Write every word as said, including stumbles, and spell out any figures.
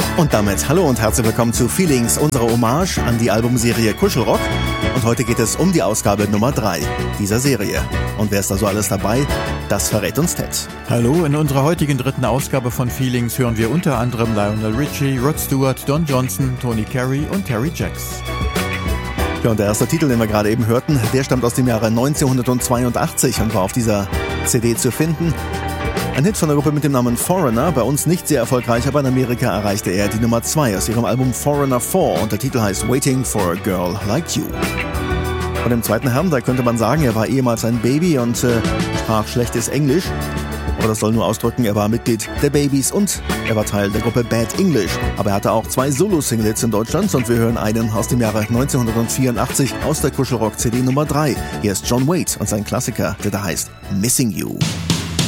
Und damit hallo und herzlich willkommen zu Feelings, unserer Hommage an die Albumserie Kuschelrock. Und heute geht es um die Ausgabe Nummer drei dieser Serie. Und wer ist da so alles dabei? Das verrät uns Ted. Hallo, in unserer heutigen dritten Ausgabe von Feelings hören wir unter anderem Lionel Richie, Rod Stewart, Don Johnson, Tony Carey und Terry Jacks. Ja, und der erste Titel, den wir gerade eben hörten, der stammt aus dem Jahre neunzehnhundertzweiundachtzig und war auf dieser C D zu finden. Ein Hit von der Gruppe mit dem Namen Foreigner, bei uns nicht sehr erfolgreich, aber in Amerika erreichte er die Nummer zwei aus ihrem Album Foreigner vier und der Titel heißt Waiting for a Girl Like You. Von dem zweiten Herrn, da könnte man sagen, er war ehemals ein Baby und äh, sprach schlechtes Englisch. Aber das soll nur ausdrücken, er war Mitglied der Babys und er war Teil der Gruppe Bad English. Aber er hatte auch zwei Solo-Single-Hits in Deutschland und wir hören einen aus dem Jahre neunzehnhundertvierundachtzig aus der Kuschelrock-C D Nummer drei. Hier ist John Waite und sein Klassiker, der da heißt Missing You.